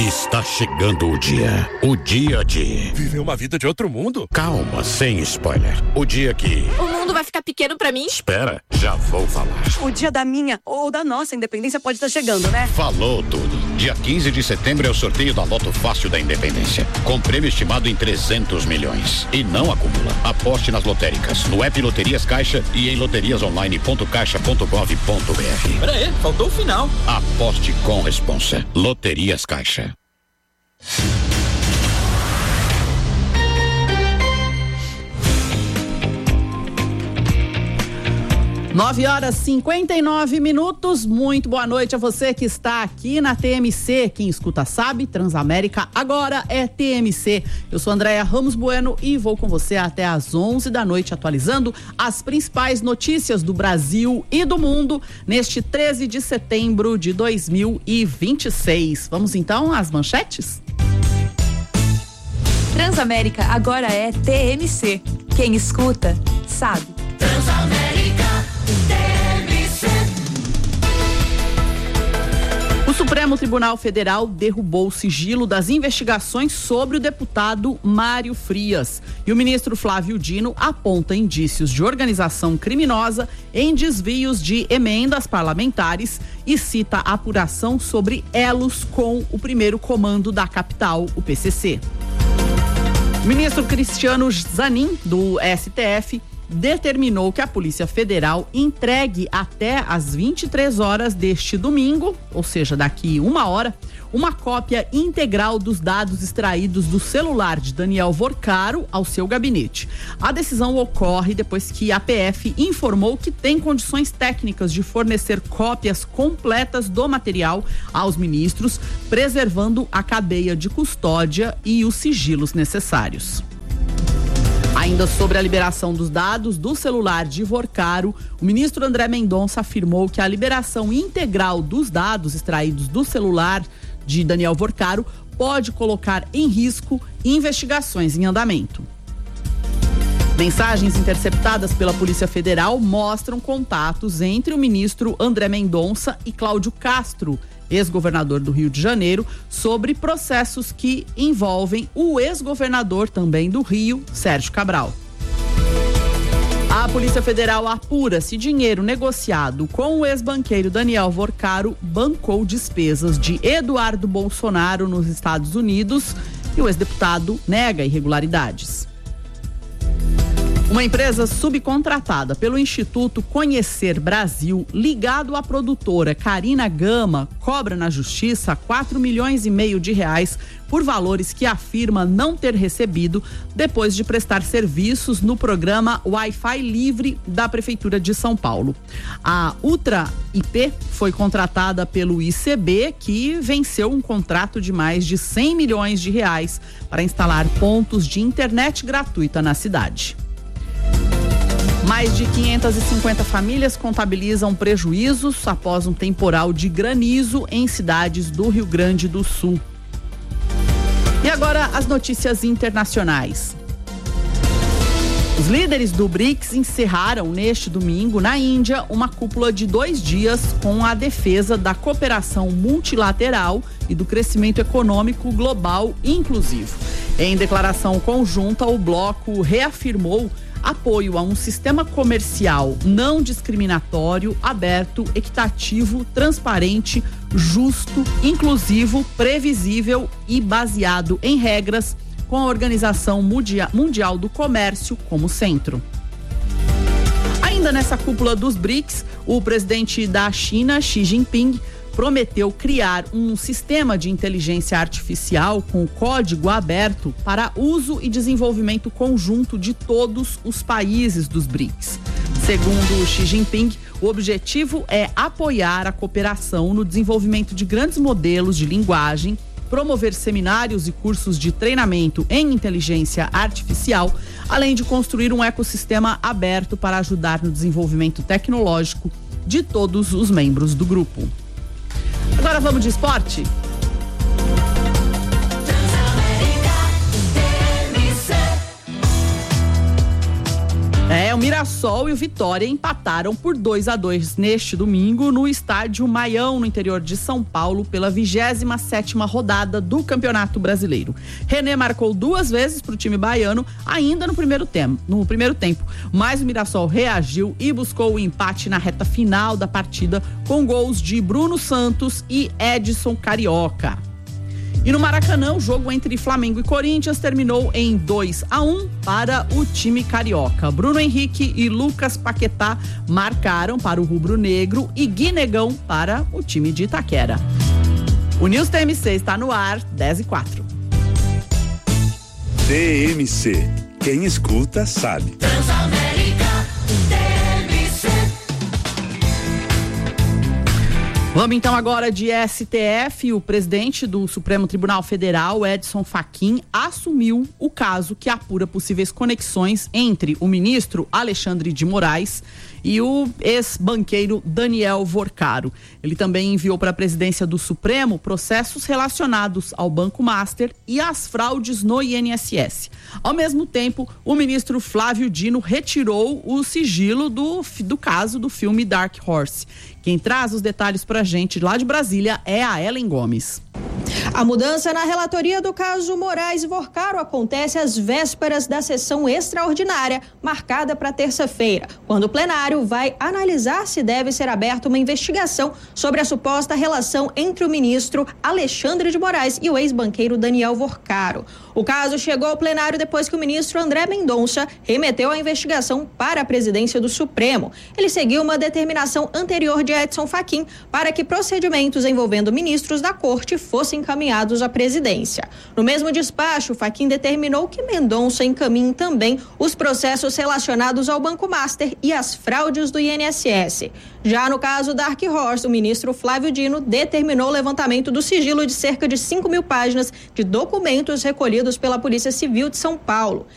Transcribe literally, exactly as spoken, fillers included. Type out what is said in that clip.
Está chegando o dia. O dia de... Viver uma vida de outro mundo? Calma, sem spoiler. O dia que... O mundo vai ficar pequeno pra mim? Espera, já vou falar. O dia da minha ou da nossa independência pode estar chegando, né? Falou tudo. Dia quinze de setembro é o sorteio da Loto Fácil da Independência. Com prêmio estimado em trezentos milhões. E não acumula. Aposte nas lotéricas, no app Loterias Caixa e em loterias online ponto caixa ponto gov ponto br. Pera aí, faltou o final. Aposte com responsa. Loterias Caixa. nove horas e cinquenta e nove minutos, muito boa noite a você que está aqui na T M C, quem escuta sabe, Transamérica agora é T M C. Eu sou Andréia Ramos Bueno e vou com você até às onze da noite atualizando as principais notícias do Brasil e do mundo neste treze de setembro de dois mil e vinte e seis. Vamos então às manchetes? Transamérica agora é T M C, quem escuta sabe. Transamérica T M C. O Supremo Tribunal Federal derrubou o sigilo das investigações sobre o deputado Mário Frias. E o ministro Flávio Dino aponta indícios de organização criminosa em desvios de emendas parlamentares e cita a apuração sobre elos com o primeiro comando da capital, o P C C. O ministro Cristiano Zanin, do S T F, determinou que a Polícia Federal entregue até às vinte e três horas deste domingo, ou seja, daqui uma hora, uma cópia integral dos dados extraídos do celular de Daniel Vorcaro ao seu gabinete. A decisão ocorre depois que a P F informou que tem condições técnicas de fornecer cópias completas do material aos ministros, preservando a cadeia de custódia e os sigilos necessários. Ainda sobre a liberação dos dados do celular de Vorcaro, o ministro André Mendonça afirmou que a liberação integral dos dados extraídos do celular de Daniel Vorcaro pode colocar em risco investigações em andamento. Mensagens interceptadas pela Polícia Federal mostram contatos entre o ministro André Mendonça e Cláudio Castro, ex-governador do Rio de Janeiro, sobre processos que envolvem o ex-governador também do Rio, Sérgio Cabral. A Polícia Federal apura se dinheiro negociado com o ex-banqueiro Daniel Vorcaro bancou despesas de Eduardo Bolsonaro nos Estados Unidos e o ex-deputado nega irregularidades. Uma empresa subcontratada pelo Instituto Conhecer Brasil, ligado à produtora Carina Gama, cobra na justiça quatro milhões e meio de reais por valores que afirma não ter recebido depois de prestar serviços no programa Wi-Fi Livre da Prefeitura de São Paulo. A Ultra I P foi contratada pelo I C B, que venceu um contrato de mais de cem milhões de reais para instalar pontos de internet gratuita na cidade. Mais de quinhentas e cinquenta famílias contabilizam prejuízos após um temporal de granizo em cidades do Rio Grande do Sul. E agora as notícias internacionais. Os líderes do BRICS encerraram neste domingo, na Índia, uma cúpula de dois dias com a defesa da cooperação multilateral e do crescimento econômico global inclusivo. Em declaração conjunta, o bloco reafirmou apoio a um sistema comercial não discriminatório, aberto, equitativo, transparente, justo, inclusivo, previsível e baseado em regras, com a Organização Mundial do Comércio como centro. Ainda nessa cúpula dos BRICS, o presidente da China, Xi Jinping, prometeu criar um sistema de inteligência artificial com código aberto para uso e desenvolvimento conjunto de todos os países dos BRICS. Segundo Xi Jinping, o objetivo é apoiar a cooperação no desenvolvimento de grandes modelos de linguagem, promover seminários e cursos de treinamento em inteligência artificial, além de construir um ecossistema aberto para ajudar no desenvolvimento tecnológico de todos os membros do grupo. Agora vamos de esporte? É o Mirassol e o Vitória empataram por dois a dois neste domingo no estádio Maião, no interior de São Paulo, pela vigésima sétima rodada do Campeonato Brasileiro. René marcou duas vezes para o time baiano, ainda no primeiro tempo, no primeiro tempo, mas o Mirassol reagiu e buscou o empate na reta final da partida com gols de Bruno Santos e Edson Carioca. E no Maracanã, o jogo entre Flamengo e Corinthians terminou em dois a um para o time carioca. Bruno Henrique e Lucas Paquetá marcaram para o rubro-negro e Gui Negão para o time de Itaquera. O News T M C está no ar, dez e quatro. T M C. Quem escuta sabe. Transamérica T M C. Vamos então agora de S T F. O presidente do Supremo Tribunal Federal, Edson Fachin, assumiu o caso que apura possíveis conexões entre o ministro Alexandre de Moraes e o ex-banqueiro Daniel Vorcaro. Ele também enviou para a presidência do Supremo processos relacionados ao Banco Master e às fraudes no I N S S. Ao mesmo tempo, o ministro Flávio Dino retirou o sigilo do, do caso do filme Dark Horse. Quem traz os detalhes para a gente lá de Brasília é a Ellen Gomes. A mudança na relatoria do caso Moraes e Vorcaro acontece às vésperas da sessão extraordinária, marcada para terça-feira, quando o plenário vai analisar se deve ser aberta uma investigação sobre a suposta relação entre o ministro Alexandre de Moraes e o ex-banqueiro Daniel Vorcaro. O caso chegou ao plenário depois que o ministro André Mendonça remeteu a investigação para a presidência do Supremo. Ele seguiu uma determinação anterior de Edson Fachin para que procedimentos envolvendo ministros da corte fossem encaminhados à presidência. No mesmo despacho, Fachin determinou que Mendonça encaminhe também os processos relacionados ao Banco Master e às fraudes do I N S S. Já no caso Dark Horse, o ministro Flávio Dino determinou o levantamento do sigilo de cerca de cinco mil páginas de documentos recolhidos pela Polícia Civil de São Paulo.